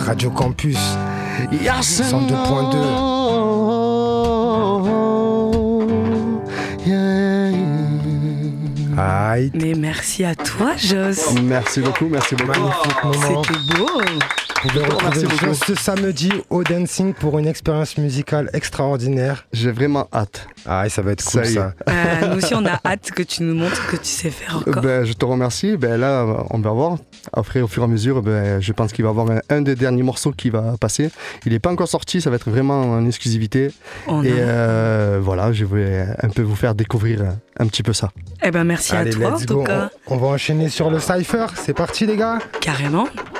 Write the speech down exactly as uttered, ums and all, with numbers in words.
Radio Campus Yes, cent deux point deux. Aïe. Mais merci à toi, Joss. Merci beaucoup, merci beaucoup. Magnifique moment. C'était beau. Vous pouvez retrouver Merci beaucoup. Joss ce samedi au Dancing pour une expérience musicale extraordinaire. J'ai vraiment hâte. Ah, ça va être cool Ça y est. ça. Euh, nous aussi, on a hâte que tu nous montres que tu sais faire encore. Ben, je te remercie. Ben, là, on va voir. Après, au fur et à mesure, ben, je pense qu'il va y avoir un, un des derniers morceaux qui va passer. Il n'est pas encore sorti, ça va être vraiment en exclusivité. On Et a- euh, voilà, je vais un peu vous faire découvrir un petit peu ça. Eh ben, merci Allez, à toi, en let's tout go. cas. On, on va enchaîner sur le cypher. C'est parti les gars. Carrément.